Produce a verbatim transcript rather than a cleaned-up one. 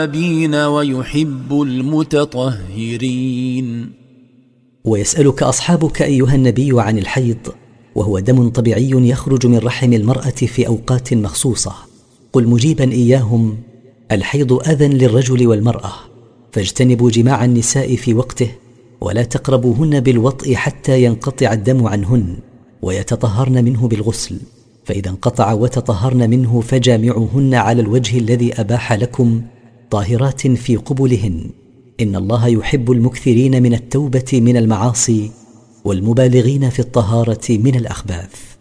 التوابين ويحب المتطهرين. ويسألك أصحابك أيها النبي عن الحيض، وهو دم طبيعي يخرج من رحم المرأة في أوقات مخصوصة. قل مجيبا إياهم: الحيض أذى للرجل والمرأة، فاجتنبوا جماع النساء في وقته، ولا تقربوهن بالوطء حتى ينقطع الدم عنهن ويتطهرن منه بالغسل، فإذا انقطع وتطهرن منه فجامعوهن على الوجه الذي أباح لكم طاهرات في قبلهن. إن الله يحب المكثرين من التوبة من المعاصي والمبالغين في الطهارة من الأخباث.